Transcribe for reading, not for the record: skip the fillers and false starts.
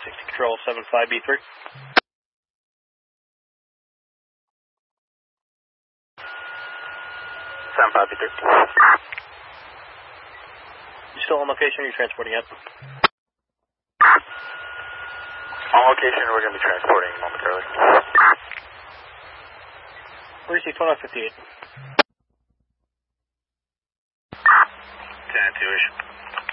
60 Control 75B3. 75B3. You still on location or are you transporting yet? On location, we're going to be transporting momentarily. Where is he? 2958. 10-2-ish.